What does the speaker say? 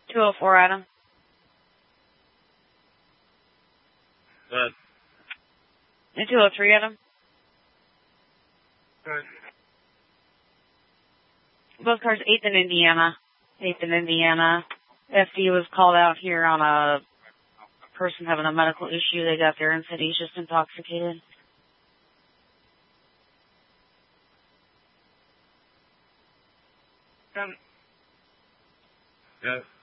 204, Adam. Good. And 203, Adam. Good. Both cars, 8th in Indiana. 8th in Indiana. FD was called out here on a person having a medical issue. They got there and said he's just intoxicated. Yes.